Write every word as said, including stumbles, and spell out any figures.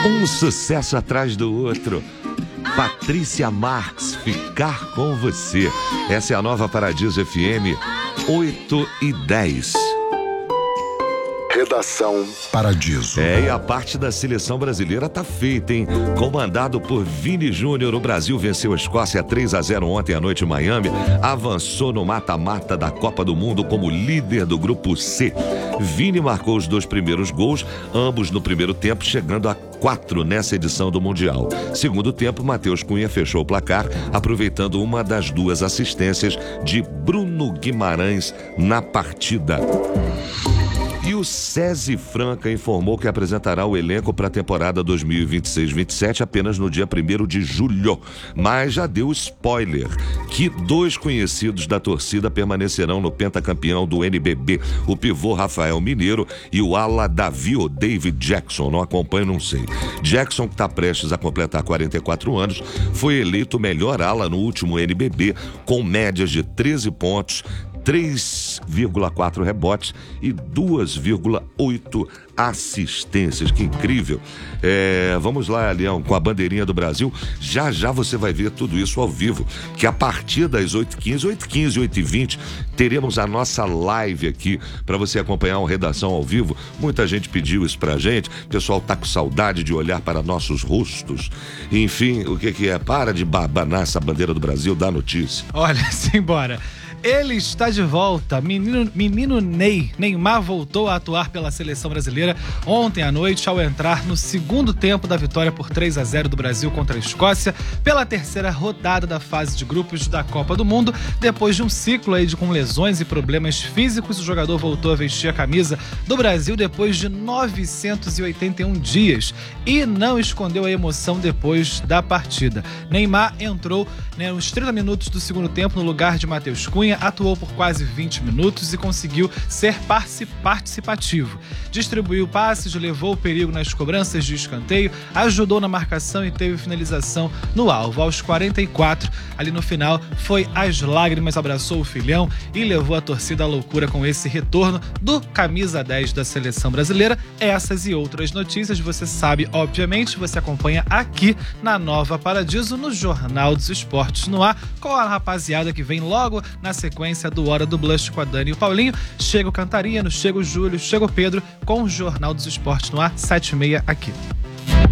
Um sucesso atrás do outro. Patrícia Marques, Ficar com Você. Essa é a nova Paradiso F M, oito e dez. Redação Paradiso. É, e a parte da seleção brasileira tá feita, hein? Comandado por Vini Júnior, o Brasil venceu a Escócia três a zero ontem à noite em Miami, avançou no mata-mata da Copa do Mundo como líder do grupo C. Vini marcou os dois primeiros gols, ambos no primeiro tempo, chegando a quatro nessa edição do Mundial. Segundo tempo, Matheus Cunha fechou o placar, aproveitando uma das duas assistências de Bruno Guimarães na partida. E o SESI Franca informou que apresentará o elenco para a temporada dois mil e vinte e seis vinte e sete apenas no dia primeiro de julho. Mas já deu spoiler que dois conhecidos da torcida permanecerão no pentacampeão do N B B, o pivô Rafael Mineiro e o ala Davi ou David Jackson. Não acompanho, não sei. Jackson, que está prestes a completar quarenta e quatro anos, foi eleito o melhor ala no último N B B, com médias de treze pontos, três vírgula quatro rebotes e duas vírgula oito assistências. Que incrível. É, vamos lá, Leão, com a bandeirinha do Brasil. Já já você vai ver tudo isso ao vivo, que a partir das oito e quinze, oito e quinze, oito e vinte, teremos a nossa live aqui para você acompanhar uma redação ao vivo. Muita gente pediu isso pra gente, o pessoal tá com saudade de olhar para nossos rostos. Enfim, o que que é? Para de babanar essa bandeira do Brasil, dá notícia. Olha, simbora. Ele está de volta. Menino, menino Ney. Neymar voltou a atuar pela seleção brasileira ontem à noite ao entrar no segundo tempo da vitória por três a zero do Brasil contra a Escócia pela terceira rodada da fase de grupos da Copa do Mundo. Depois de um ciclo aí de, com lesões e problemas físicos, o jogador voltou a vestir a camisa do Brasil depois de novecentos e oitenta e um dias e não escondeu a emoção depois da partida. Neymar entrou, né, nos trinta minutos do segundo tempo no lugar de Matheus Cunha, atuou por quase vinte minutos e conseguiu ser participativo. Distribuiu passes, levou o perigo nas cobranças de escanteio, ajudou na marcação e teve finalização no alvo. Aos quarenta e quatro, ali no final, foi às lágrimas, abraçou o filhão e levou a torcida à loucura com esse retorno do camisa dez da seleção brasileira. Essas e outras notícias você sabe, obviamente, você acompanha aqui na Nova Paradiso, no Jornal dos Esportes no ar, com a rapaziada que vem logo na sequência do Hora do Blush com a Dani e o Paulinho. Chega o Cantarino, chega o Júlio, chega o Pedro com o Jornal dos Esportes no ar, sete e meia aqui.